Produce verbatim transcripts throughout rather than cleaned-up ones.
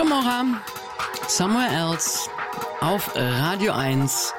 Tomorrow, Somewhere Else auf Radio eins.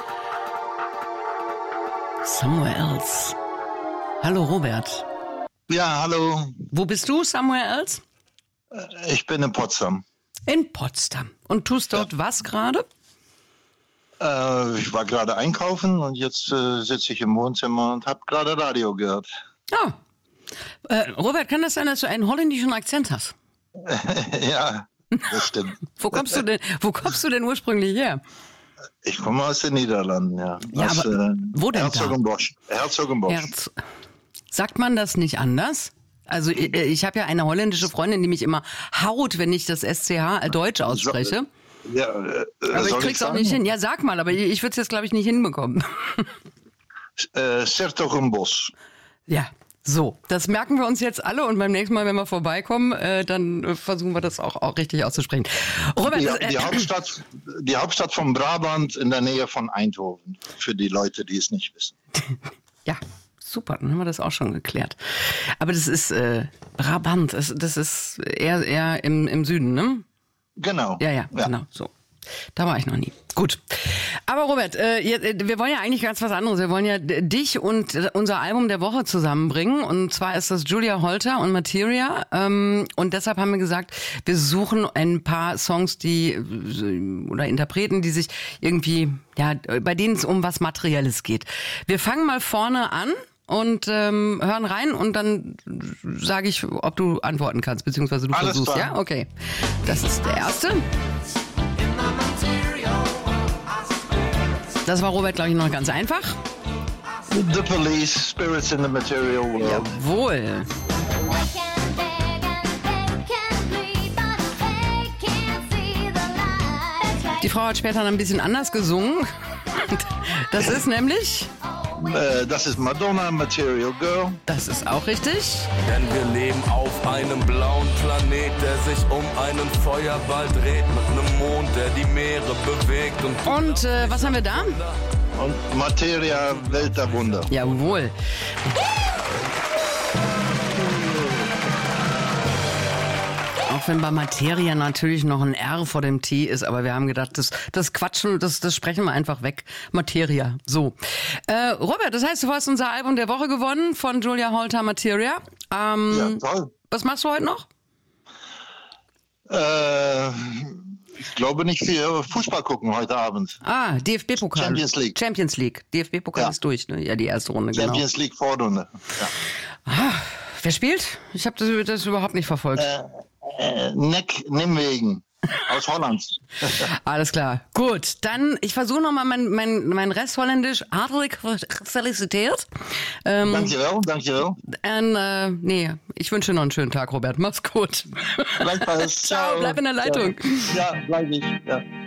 Somewhere Else. Hallo Robert. Ja, hallo. Wo bist du, Somewhere Else? Ich bin in Potsdam. In Potsdam. Und tust dort ja. was gerade? Äh, ich war gerade einkaufen und jetzt äh, sitze ich im Wohnzimmer und habe gerade Radio gehört. Ah. Äh, Robert, kann das sein, dass du einen holländischen Akzent hast? Ja, das stimmt. Wo kommst du denn, wo kommst du denn ursprünglich her? Ich komme aus den Niederlanden, ja. ja aus, aber äh, wo denn Herzogenbosch. Herzogenbosch. Herz. Sagt man das nicht anders? Also ich, ich habe ja eine holländische Freundin, die mich immer haut, wenn ich das S C H Deutsch ausspreche. So, ja, äh, aber ich krieg's auch nicht hin. Ja, sag mal, aber ich, ich würde es jetzt, glaube ich, nicht hinbekommen. Äh, Sertogenbosch. Ja. So, das merken wir uns jetzt alle und beim nächsten Mal, wenn wir vorbeikommen, äh, dann äh, versuchen wir das auch, auch richtig auszusprechen. Robert, die, äh, die, Hauptstadt, die Hauptstadt von Brabant in der Nähe von Eindhoven, für die Leute, die es nicht wissen. Ja, super, dann haben wir das auch schon geklärt. Aber das ist äh, Brabant, das, das ist eher, eher im, im Süden, ne? Genau. Ja, ja, ja, genau, so. Da war ich noch nie. Gut. Aber Robert, äh, wir wollen ja eigentlich ganz was anderes. Wir wollen ja dich und unser Album der Woche zusammenbringen. Und zwar ist das Julia Holter und Materia. Ähm, und deshalb haben wir gesagt, wir suchen ein paar Songs, die oder Interpreten, die sich irgendwie, ja, bei denen es um was Materielles geht. Wir fangen mal vorne an und ähm, hören rein und dann sage ich, ob du antworten kannst, beziehungsweise du Alles versuchst. klar. Ja, okay. Das ist der erste. Das war, Robert, glaube ich, noch ganz einfach. The Police, Spirits in the Material World. Jawohl. Die Frau hat später ein bisschen anders gesungen. Das ist nämlich... Äh, das ist Madonna, Material Girl. Das ist auch richtig. Denn wir leben auf einem blauen Planet, der sich um einen Feuerball dreht, mit einem Mond, der die Meere bewegt. Und, und äh, was haben wir da? Und Materia, Welt der Wunder. Jawohl. Auch wenn bei Materia natürlich noch ein R vor dem T ist, aber wir haben gedacht, das, das Quatschen, das, das sprechen wir einfach weg. Materia. So. Äh, Robert, das heißt, du hast unser Album der Woche gewonnen von Julia Holter, Materia. Ähm, Ja, toll. Was machst du heute noch? Äh, ich glaube nicht viel Fußball gucken heute Abend. Ah, D F B-Pokal. Champions League. Champions League. D F B-Pokal Ja. ist durch, ne? Ja, die erste Runde, genau. Champions League Vorrunde. Ja. Ah, wer spielt? Ich habe das, das überhaupt nicht verfolgt. Äh, äh, Neck Nimwegen aus Holland. Alles klar. Gut, dann, ich versuche nochmal mein, mein, mein Restholländisch. Hartelijk gefeliciteerd. Ähm, Dankjewel, dankjewel. Und, äh, nee, ich wünsche noch einen schönen Tag, Robert. Mach's gut. Gleichfalls. Ciao, bleib in der Leitung. Ja, bleib ich. Ja.